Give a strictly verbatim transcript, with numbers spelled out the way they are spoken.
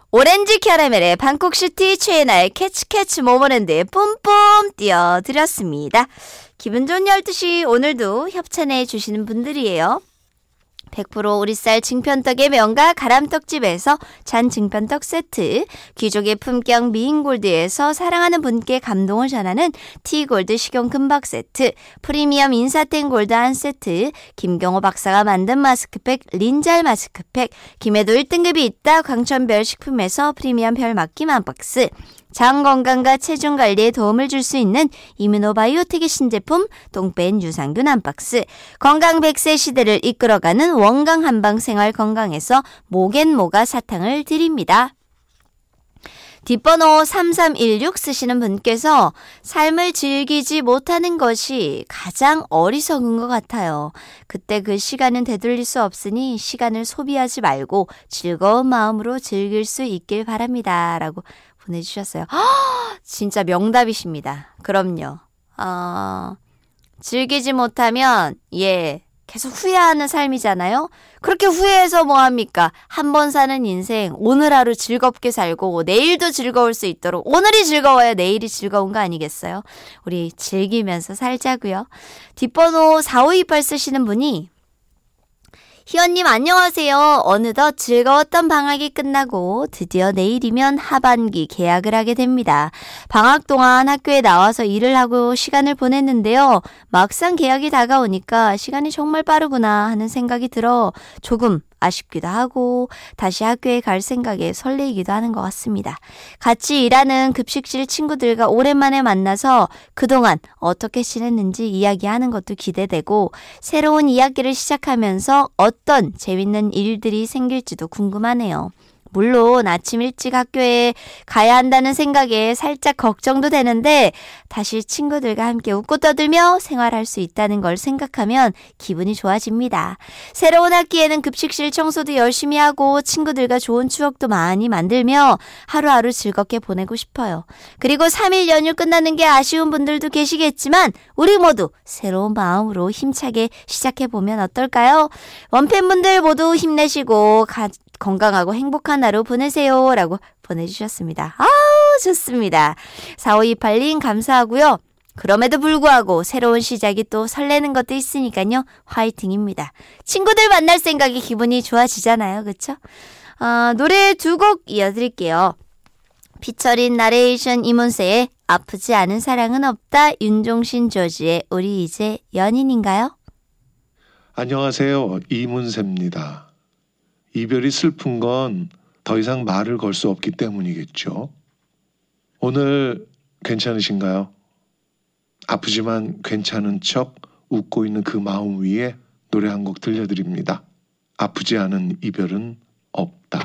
오렌지 캐러멜의 방콕 시티 최애나의 캐치캐치 모모랜드의 뿜뿜 띄워드렸습니다. 기분 좋은 열두 시 오늘도 협찬해 주시는 분들이에요. 백 퍼센트 우리쌀 증편떡의 명가 가람떡집에서 잔 증편떡 세트, 귀족의 품격 미인골드에서 사랑하는 분께 감동을 전하는 티골드 식용 금박 세트, 프리미엄 인사땡 골드 한 세트, 김경호 박사가 만든 마스크팩 린잘 마스크팩, 김해도 일 등급이 있다 광천별 식품에서 프리미엄 별 맡김 한 박스, 장 건강과 체중 관리에 도움을 줄 수 있는 이뮤노바이오텍의 신제품 똥뺀 유산균 한 박스, 건강 백 세 시대를 이끌어가는 원강 한방 생활 건강에서 모겐모가 사탕을 드립니다. 뒷번호 삼삼일육 쓰시는 분께서 삶을 즐기지 못하는 것이 가장 어리석은 것 같아요. 그때 그 시간은 되돌릴 수 없으니 시간을 소비하지 말고 즐거운 마음으로 즐길 수 있길 바랍니다. 라고 보내주셨어요. 허, 진짜 명답이십니다. 그럼요. 어, 즐기지 못하면 예 계속 후회하는 삶이잖아요. 그렇게 후회해서 뭐합니까? 한 번 사는 인생 오늘 하루 즐겁게 살고 내일도 즐거울 수 있도록 오늘이 즐거워야 내일이 즐거운 거 아니겠어요? 우리 즐기면서 살자고요. 뒷번호 사오이팔 쓰시는 분이 희연님 안녕하세요. 어느덧 즐거웠던 방학이 끝나고 드디어 내일이면 하반기 개학을 하게 됩니다. 방학 동안 학교에 나와서 일을 하고 시간을 보냈는데요. 막상 개학이 다가오니까 시간이 정말 빠르구나 하는 생각이 들어 조금 아쉽기도 하고 다시 학교에 갈 생각에 설레이기도 하는 것 같습니다. 같이 일하는 급식실 친구들과 오랜만에 만나서 그동안 어떻게 지냈는지 이야기하는 것도 기대되고 새로운 이야기를 시작하면서 어떤 재밌는 일들이 생길지도 궁금하네요. 물론 아침 일찍 학교에 가야 한다는 생각에 살짝 걱정도 되는데 다시 친구들과 함께 웃고 떠들며 생활할 수 있다는 걸 생각하면 기분이 좋아집니다. 새로운 학기에는 급식실 청소도 열심히 하고 친구들과 좋은 추억도 많이 만들며 하루하루 즐겁게 보내고 싶어요. 그리고 삼 일 연휴 끝나는 게 아쉬운 분들도 계시겠지만 우리 모두 새로운 마음으로 힘차게 시작해보면 어떨까요? 원팬분들 모두 힘내시고 가 건강하고 행복한 하루 보내세요 라고 보내주셨습니다. 아우 좋습니다. 사오이팔 님 감사하고요. 그럼에도 불구하고 새로운 시작이 또 설레는 것도 있으니까요. 화이팅입니다. 친구들 만날 생각이 기분이 좋아지잖아요. 그렇죠? 어, 노래 두 곡 이어드릴게요. 피처린 나레이션 이문세의 아프지 않은 사랑은 없다, 윤종신 조지의 우리 이제 연인인가요? 안녕하세요. 이문세입니다. 이별이 슬픈 건 더 이상 말을 걸 수 없기 때문이겠죠. 오늘 괜찮으신가요? 아프지만 괜찮은 척 웃고 있는 그 마음 위에 노래 한 곡 들려드립니다. 아프지 않은 이별은 없다.